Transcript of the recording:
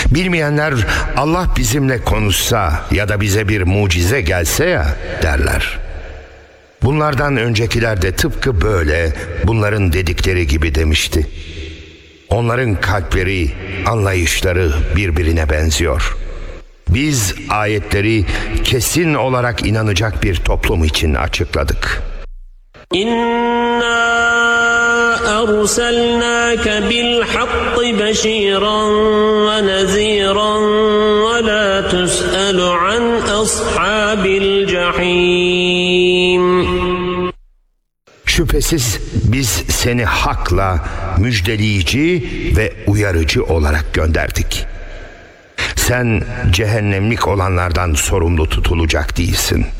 Bilmeyenler Allah bizimle konuşsa ya da bize bir mucize gelse ya derler. Bunlardan öncekiler de tıpkı böyle bunların dedikleri gibi demişti. Onların kalpleri, anlayışları birbirine benziyor. Biz ayetleri kesin olarak inanacak bir toplum için açıkladık. İnna erselnâke bil hakkı beşîran ve nezîran ve lâ tüs'elu an ashâbil cehîm. Şüphesiz biz seni hakla müjdeleyici ve uyarıcı olarak gönderdik. Sen cehennemlik olanlardan sorumlu tutulacak değilsin.